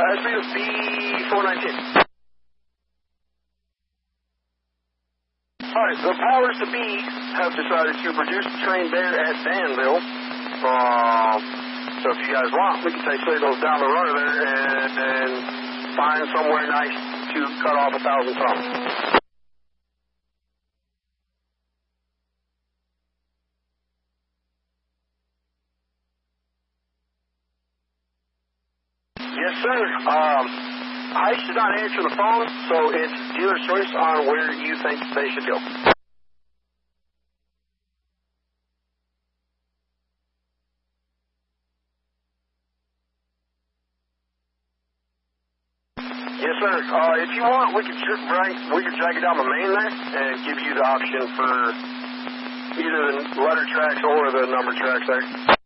Speed is B419. Alright, the powers to be have decided to produce the train there at Danville. So if you guys want, we can take signals down the runner there and find somewhere nice to cut off 1,000 tons. Yes, sir. Heist did not answer the phone, so it's dealer's choice on where you think they should go. Yes, sir. If you want, we can drag you down the main there and give you the option for either the letter tracks or the number tracks there.